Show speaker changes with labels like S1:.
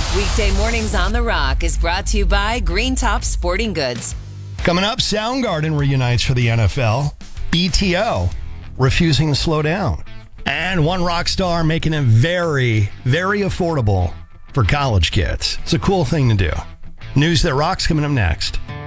S1: Weekday mornings on The Rock is brought to you by Green Top Sporting Goods.
S2: Coming up, Soundgarden reunites for the NFL. BTO refusing to slow down. And one rock star making it very, very affordable for college kids. It's a cool thing to do. News that rocks coming up next.